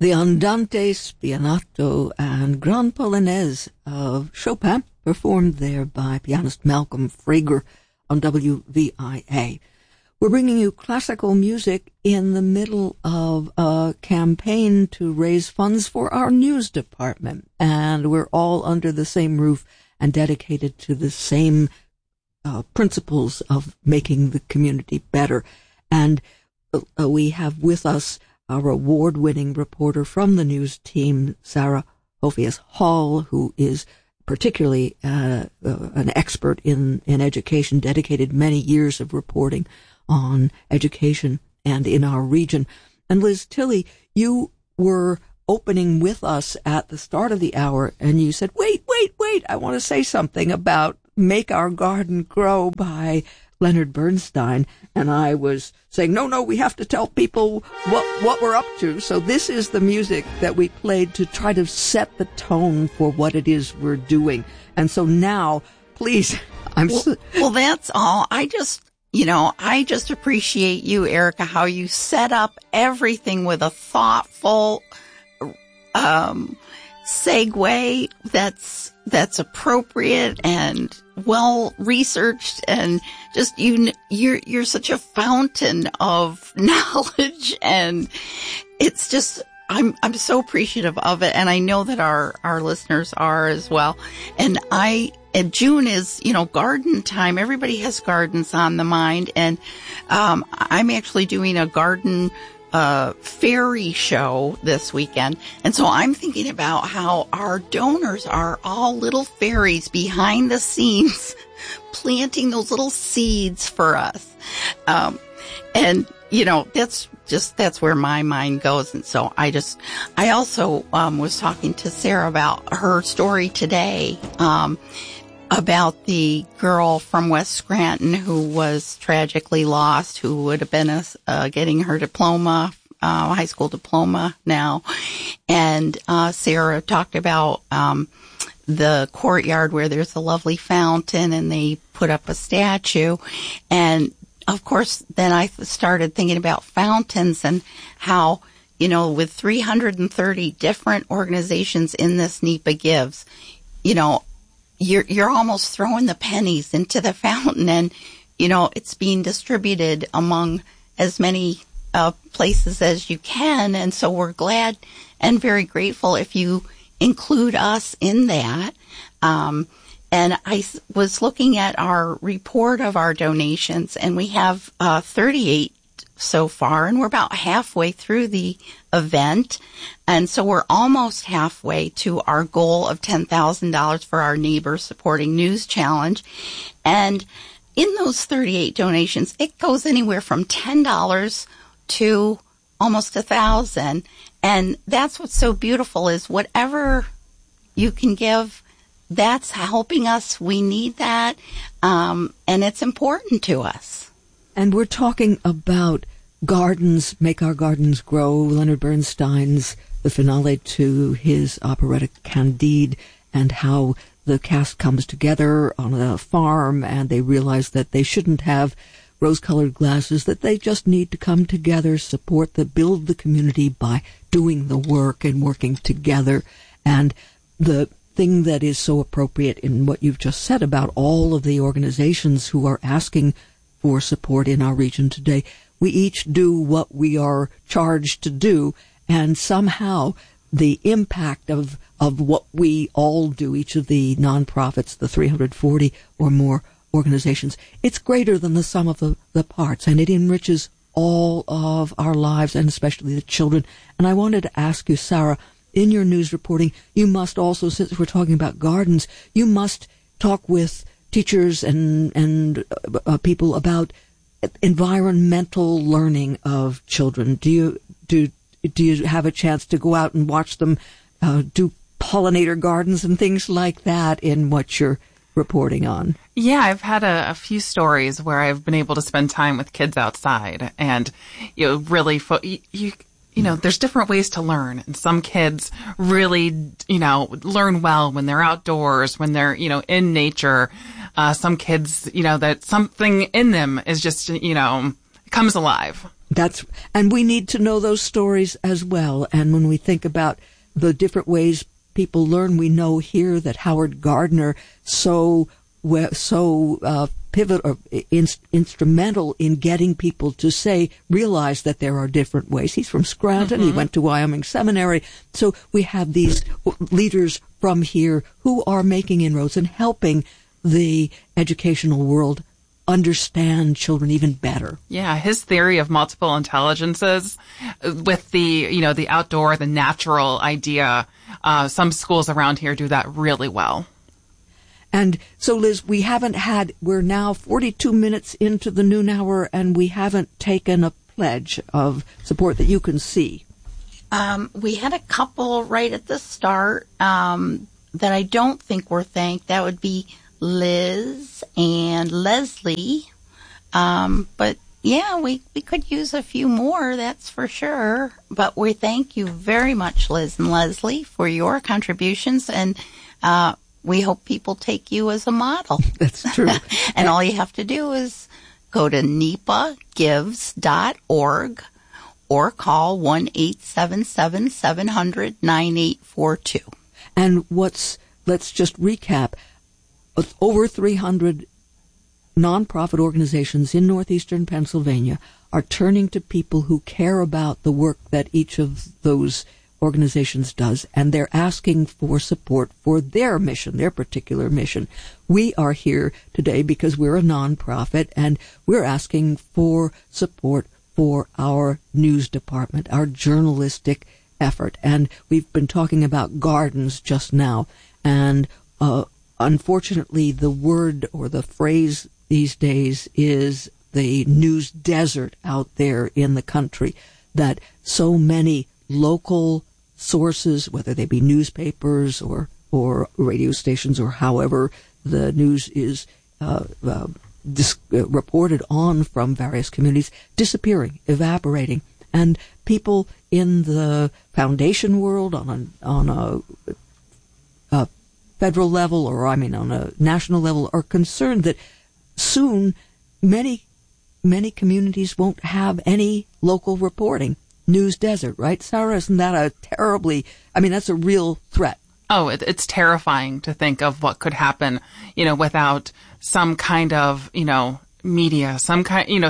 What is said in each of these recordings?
The Andante Spianato and Grand Polonaise of Chopin, performed there by pianist Malcolm Frager on WVIA. We're bringing you classical music in the middle of a campaign to raise funds for our news department, and we're all under the same roof and dedicated to the same principles of making the community better. And we have with us our award-winning reporter from the news team, Sarah Ophius Hall, who is particularly an expert in education, dedicated many years of reporting on education and in our region. And Liz Tilley, you were opening with us at the start of the hour, and you said, wait, I want to say something about Make Our Garden Grow by Leonard Bernstein. And I was saying, no, we have to tell people what we're up to. So this is the music that we played to try to set the tone for what it is we're doing. And so now, please, Well, that's all. I just appreciate you, Erica, how you set up everything with a thoughtful segue that's appropriate and well researched, and just you're such a fountain of knowledge, and it's just I'm so appreciative of it, and I know that our listeners are as well. And June is, garden time. Everybody has gardens on the mind, and I'm actually doing a garden fairy show this weekend. And so I'm thinking about how our donors are all little fairies behind the scenes planting those little seeds for us. And that's where my mind goes. And so I also was talking to Sarah about her story today, about the girl from West Scranton who was tragically lost, who would have been getting her diploma, high school diploma now. And Sarah talked about the courtyard where there's a lovely fountain, and they put up a statue. And of course, then I started thinking about fountains and how, with 330 different organizations in this NEPA Gives, you're almost throwing the pennies into the fountain, and, it's being distributed among as many places as you can. And so we're glad and very grateful if you include us in that. And I was looking at our report of our donations, and we have 38 so far, and we're about halfway through the event. And so we're almost halfway to our goal of $10,000 for our Neighbor Supporting News Challenge. And in those 38 donations, it goes anywhere from $10 to almost $1,000. And that's what's so beautiful, is whatever you can give, that's helping us. We need that. And it's important to us. And we're talking about gardens, Make Our Gardens Grow, Leonard Bernstein's, the finale to his operetta Candide, and how the cast comes together on a farm and they realize that they shouldn't have rose-colored glasses, that they just need to come together, build the community by doing the work and working together. And the thing that is so appropriate in what you've just said about all of the organizations who are asking for support in our region today, we each do what we are charged to do, and somehow the impact of what we all do, each of the nonprofits, the 340 or more organizations, it's greater than the sum of the parts, and it enriches all of our lives, and especially the children. And I wanted to ask you, Sarah, in your news reporting, you must also, since we're talking about gardens, you must talk with teachers and people about environmental learning of children. Do you have a chance to go out and watch them do pollinator gardens and things like that in what you're reporting on? Yeah, I've had a few stories where I've been able to spend time with kids outside, and really there's different ways to learn, and some kids really learn well when they're outdoors, when they're in nature. Some kids that something in them is just comes alive. And we need to know those stories as well. And when we think about the different ways people learn, we know here that Howard Gardner pivotal, instrumental in getting people to realize that there are different ways. He's from Scranton. He went to Wyoming Seminary. So we have these leaders from here who are making inroads and helping the educational world understand children even better. Yeah, his theory of multiple intelligences with the outdoor, the natural idea, some schools around here do that really well. And so, Liz, we're now 42 minutes into the noon hour, and we haven't taken a pledge of support that you can see. We had a couple right at the start that I don't think were thanked. That would be Liz and Leslie. But yeah, we could use a few more, that's for sure. But we thank you very much, Liz and Leslie, for your contributions, and we hope people take you as a model. That's true. And all you have to do is go to nepagives.org or call 1-877-700-9842. And let's just recap. Over 300 nonprofit organizations in northeastern Pennsylvania are turning to people who care about the work that each of those organizations does, and they're asking for support for their mission, their particular mission. We are here today because we're a nonprofit, and we're asking for support for our news department, our journalistic effort. And we've been talking about gardens just now, and unfortunately the word or the phrase these days is the news desert out there in the country, that so many local sources, whether they be newspapers or radio stations or however the news is reported on from various communities, disappearing, evaporating. And people in the foundation world on a federal level, or on a national level, are concerned that soon many communities won't have any local reporting. News desert, right, Sarah? Isn't that that's a real threat. Oh, it's terrifying to think of what could happen, without some kind of, media, some kind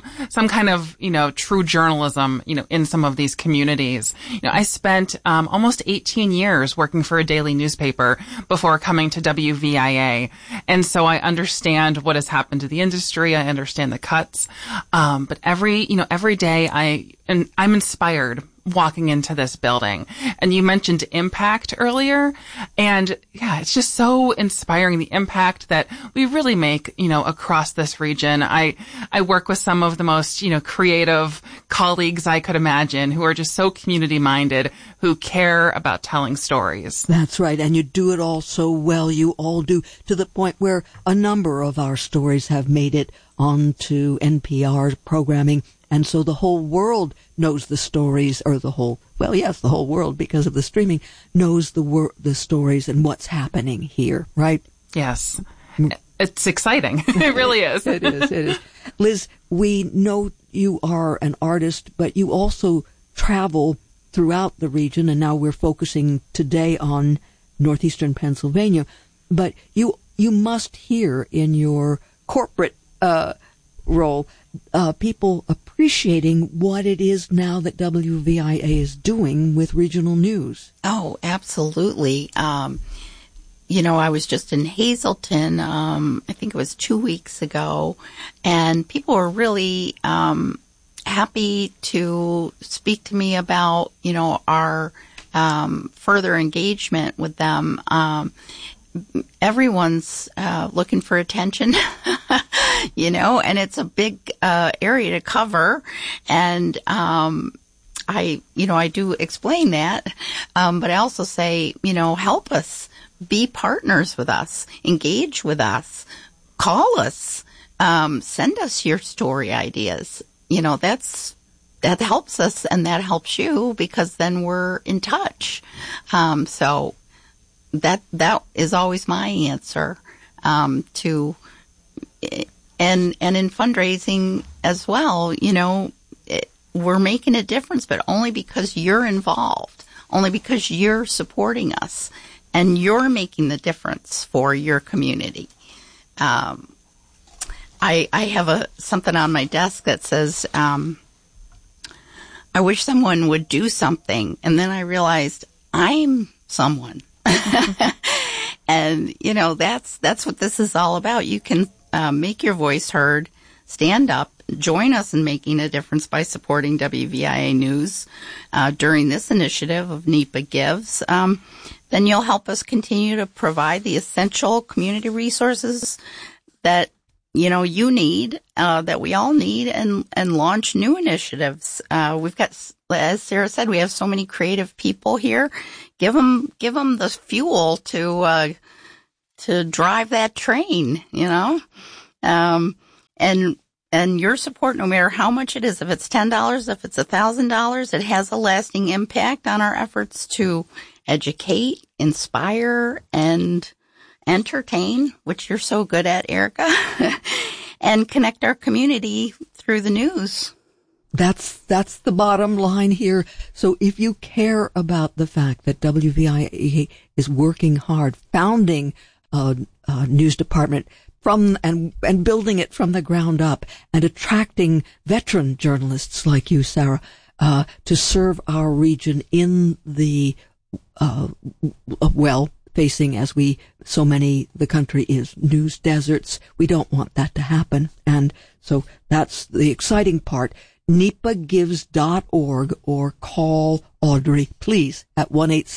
of, true journalism, in some of these communities. I spent almost 18 years working for a daily newspaper before coming to WVIA. And so I understand what has happened to the industry. I understand the cuts. But every day I'm inspired walking into this building. And you mentioned impact earlier. And yeah, it's just so inspiring, the impact that we really make, across this region. I work with some of the most, creative colleagues I could imagine, who are just so community minded, who care about telling stories. That's right. And you do it all so well. You all do, to the point where a number of our stories have made it onto NPR programming. And so the whole world knows the stories, or the whole world, because of the streaming, knows the stories and what's happening here, right? Yes. It's exciting. It really is. It is. Liz, we know you are an artist, but you also travel throughout the region, and now we're focusing today on northeastern Pennsylvania. But you must hear in your corporate role people appreciating what it is now that WVIA is doing with regional news. Oh, absolutely. I was just in Hazleton, I think it was 2 weeks ago, and people were really happy to speak to me about, our further engagement with them. Everyone's looking for attention, and it's a big area to cover. And I do explain that, but I also say, help us, be partners with us, engage with us, call us, send us your story ideas. That helps us, and that helps you, because then we're in touch. So that is always my answer to, and in fundraising as well. we're making a difference, but only because you're involved, only because you're supporting us, and you're making the difference for your community. I have something on my desk that says, I wish someone would do something. And then I realized I'm someone. And, that's what this is all about. You can make your voice heard, stand up, join us in making a difference by supporting WVIA News during this initiative of NEPA Gives. Then you'll help us continue to provide the essential community resources that you need, that we all need, and launch new initiatives. We've got, as Sarah said, we have so many creative people here. Give them the fuel to drive that train, and your support, no matter how much it is, if it's $10, if it's $1,000, it has a lasting impact on our efforts to educate, inspire, and entertain, which you're so good at, Erica, and connect our community through the news. That's the bottom line here. So if you care about the fact that WVIA is working hard, founding a news department and building it from the ground up, and attracting veteran journalists like you, Sarah, to serve our region in the facing, as the country is news deserts. We don't want that to happen. And so that's the exciting part. NEPAgives.org, or call Audrey, please, at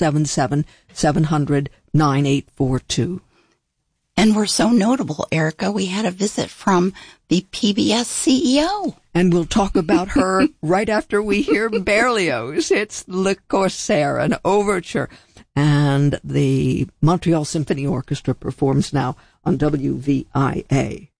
1-877-700-9842. And we're so notable, Erica. We had a visit from the PBS CEO. And we'll talk about her right after we hear Berlioz. It's Le Corsaire, an overture. And the Montreal Symphony Orchestra performs now on WVIA.